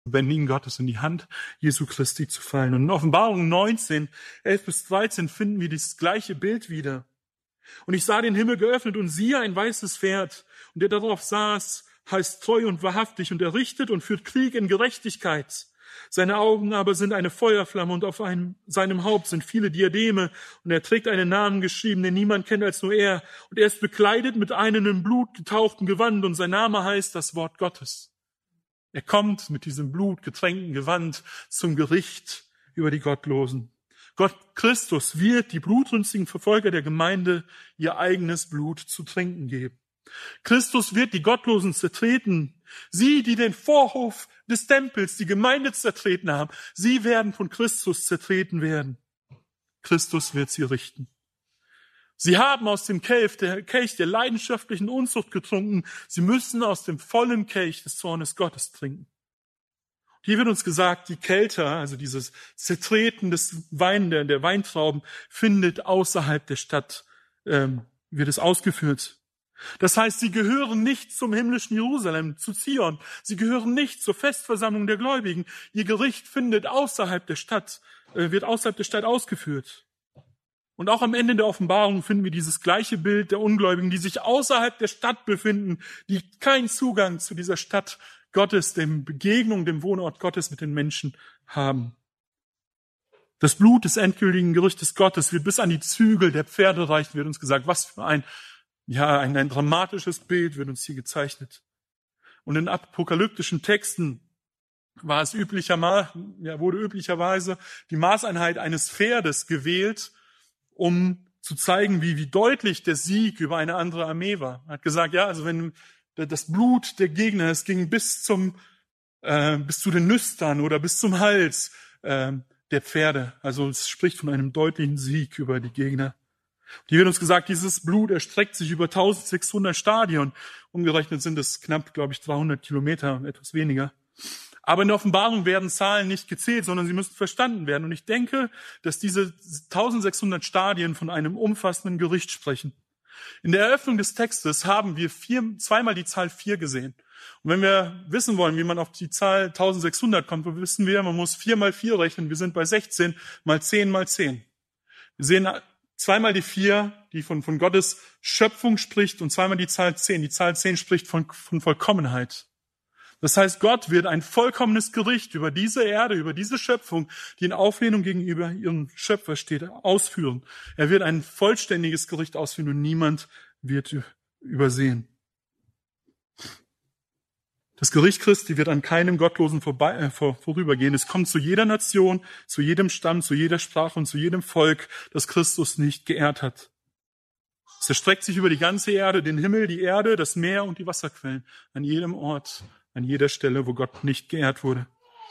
lebendigen Gottes in die Hand Jesu Christi zu fallen. Und in Offenbarung 19, 11-13 finden wir dieses gleiche Bild wieder. Und ich sah den Himmel geöffnet und siehe ein weißes Pferd. Und der darauf saß, heißt treu und wahrhaftig und er richtet und führt Krieg in Gerechtigkeit. Seine Augen aber sind eine Feuerflamme und auf seinem Haupt sind viele Diademe und er trägt einen Namen geschrieben, den niemand kennt als nur er. Und er ist bekleidet mit einem in Blut getauchten Gewand und sein Name heißt das Wort Gottes. Er kommt mit diesem blutgetränkten Gewand zum Gericht über die Gottlosen. Gott Christus wird die blutrünstigen Verfolger der Gemeinde ihr eigenes Blut zu trinken geben. Christus wird die Gottlosen zertreten. Sie, die den Vorhof des Tempels, die Gemeinde zertreten haben, sie werden von Christus zertreten werden. Christus wird sie richten. Sie haben aus dem Kelch der leidenschaftlichen Unzucht getrunken. Sie müssen aus dem vollen Kelch des Zornes Gottes trinken. Hier wird uns gesagt, die Kälte, also dieses Zertreten des der Weintrauben, findet außerhalb der Stadt, wird es ausgeführt. Das heißt, sie gehören nicht zum himmlischen Jerusalem, zu Zion. Sie gehören nicht zur Festversammlung der Gläubigen. Ihr Gericht findet außerhalb der Stadt, wird außerhalb der Stadt ausgeführt. Und auch am Ende der Offenbarung finden wir dieses gleiche Bild der Ungläubigen, die sich außerhalb der Stadt befinden, die keinen Zugang zu dieser Stadt Gottes, dem Begegnung, dem Wohnort Gottes mit den Menschen haben. Das Blut des endgültigen Gerichtes Gottes wird bis an die Zügel der Pferde reichen, wird uns gesagt. Was für ein dramatisches Bild wird uns hier gezeichnet. Und in apokalyptischen Texten wurde üblicherweise die Maßeinheit eines Pferdes gewählt, um zu zeigen, wie deutlich der Sieg über eine andere Armee war. Er hat gesagt, also wenn das Blut der Gegner, es ging bis zu den Nüstern oder bis zum Hals der Pferde. Also es spricht von einem deutlichen Sieg über die Gegner. Hier wird uns gesagt, dieses Blut erstreckt sich über 1600 Stadien. Umgerechnet sind es knapp, 300 Kilometer, etwas weniger. Aber in der Offenbarung werden Zahlen nicht gezählt, sondern sie müssen verstanden werden. Und ich denke, dass diese 1600 Stadien von einem umfassenden Gericht sprechen. In der Eröffnung des Textes haben wir zweimal die Zahl 4 gesehen. Und wenn wir wissen wollen, wie man auf die Zahl 1600 kommt, wissen wir, man muss 4 mal 4 rechnen. Wir sind bei 16 mal 10 mal 10. Wir sehen zweimal die 4, die von Gottes Schöpfung spricht, und zweimal die Zahl 10. Die Zahl 10 spricht von Vollkommenheit. Das heißt, Gott wird ein vollkommenes Gericht über diese Erde, über diese Schöpfung, die in Auflehnung gegenüber ihrem Schöpfer steht, ausführen. Er wird ein vollständiges Gericht ausführen und niemand wird übersehen. Das Gericht Christi wird an keinem Gottlosen vorübergehen. Es kommt zu jeder Nation, zu jedem Stamm, zu jeder Sprache und zu jedem Volk, das Christus nicht geehrt hat. Es erstreckt sich über die ganze Erde, den Himmel, die Erde, das Meer und die Wasserquellen, an jedem Ort, an jeder Stelle, wo Gott nicht geehrt wurde.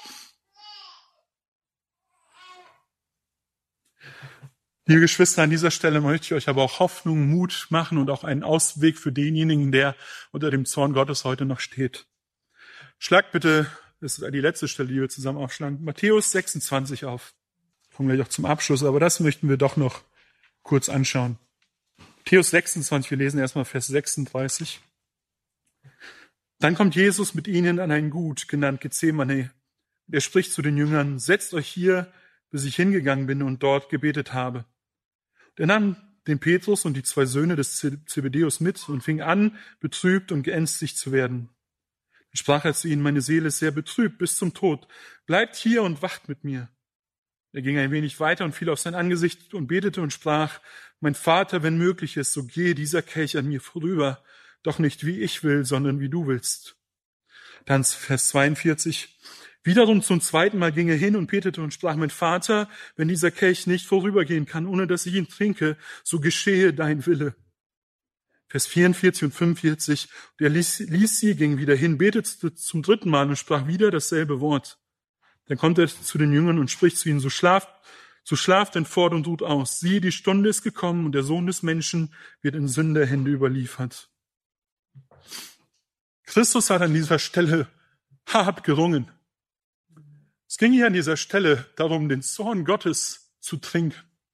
Liebe Geschwister, an dieser Stelle möchte ich euch aber auch Hoffnung, Mut machen und auch einen Ausweg für denjenigen, der unter dem Zorn Gottes heute noch steht. Schlagt bitte, das ist die letzte Stelle, die wir zusammen aufschlagen, Matthäus 26 auf. Kommen gleich auch zum Abschluss, aber das möchten wir doch noch kurz anschauen. Matthäus 26, wir lesen erstmal Vers 36. Dann kommt Jesus mit ihnen an ein Gut, genannt Gethsemane. Er spricht zu den Jüngern, setzt euch hier, bis ich hingegangen bin und dort gebetet habe. Und er nahm den Petrus und die 2 Söhne des Zebedeus mit und fing an, betrübt und geängstigt zu werden. Dann sprach er zu ihnen, meine Seele ist sehr betrübt bis zum Tod. Bleibt hier und wacht mit mir. Er ging ein wenig weiter und fiel auf sein Angesicht und betete und sprach, mein Vater, wenn möglich ist, so gehe dieser Kelch an mir vorüber. Doch nicht wie ich will, sondern wie du willst. Dann Vers 42. Wiederum zum 2. Mal ging er hin und betete und sprach, mein Vater, wenn dieser Kelch nicht vorübergehen kann, ohne dass ich ihn trinke, so geschehe dein Wille. Vers 44 und 45. Und er ließ sie, ging wieder hin, betete zum 3. Mal und sprach wieder dasselbe Wort. Dann kommt er zu den Jüngern und spricht zu ihnen, so schlaft denn fort und ruht aus. Siehe, die Stunde ist gekommen und der Sohn des Menschen wird in Sünderhände überliefert. Christus hat an dieser Stelle hart gerungen. Es ging hier an dieser Stelle darum, den Zorn Gottes zu trinken.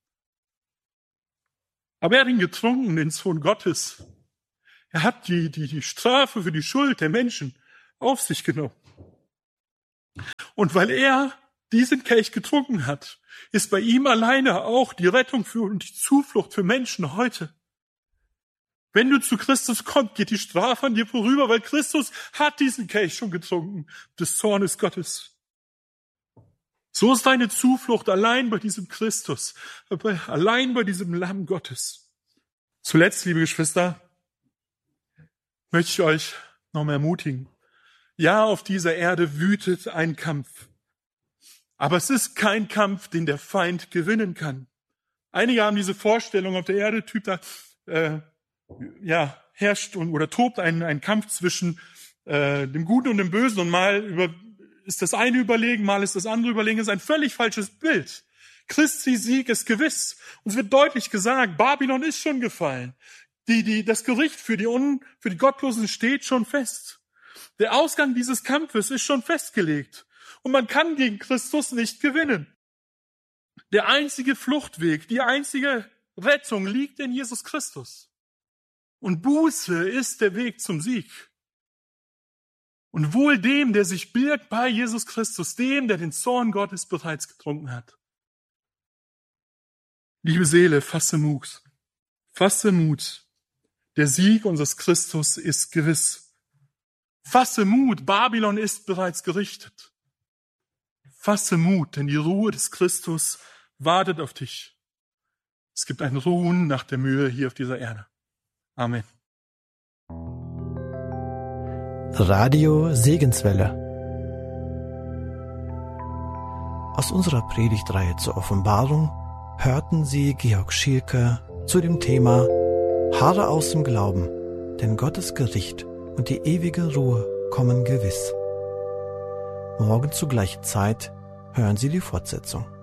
Aber er hat ihn getrunken, den Zorn Gottes. Er hat die Strafe für die Schuld der Menschen auf sich genommen. Und weil er diesen Kelch getrunken hat, ist bei ihm alleine auch die Rettung für und die Zuflucht für Menschen heute. Wenn du zu Christus kommst, geht die Strafe an dir vorüber, weil Christus hat diesen Kelch schon getrunken, des Zornes Gottes. So ist deine Zuflucht allein bei diesem Christus, allein bei diesem Lamm Gottes. Zuletzt, liebe Geschwister, möchte ich euch noch mal ermutigen. Ja, auf dieser Erde wütet ein Kampf. Aber es ist kein Kampf, den der Feind gewinnen kann. Einige haben diese Vorstellung, auf der Erde herrscht oder tobt ein Kampf zwischen dem Guten und dem Bösen und mal ist das eine überlegen, mal ist das andere überlegen. Das ist ein völlig falsches Bild. Christi Sieg ist gewiss. Uns wird deutlich gesagt, Babylon ist schon gefallen. Das Gericht für die Gottlosen steht schon fest. Der Ausgang dieses Kampfes ist schon festgelegt. Und man kann gegen Christus nicht gewinnen. Der einzige Fluchtweg, die einzige Rettung liegt in Jesus Christus. Und Buße ist der Weg zum Sieg. Und wohl dem, der sich birgt bei Jesus Christus, dem, der den Zorn Gottes bereits getrunken hat. Liebe Seele, fasse Mut. Fasse Mut. Der Sieg unseres Christus ist gewiss. Fasse Mut, Babylon ist bereits gerichtet. Fasse Mut, denn die Ruhe des Christus wartet auf dich. Es gibt ein Ruhen nach der Mühe hier auf dieser Erde. Amen. Radio Segenswelle. Aus unserer Predigtreihe zur Offenbarung hörten Sie Georg Schielke zu dem Thema Harre aus dem Glauben, denn Gottes Gericht und die ewige Ruhe kommen gewiss. Morgen zur gleichen Zeit hören Sie die Fortsetzung.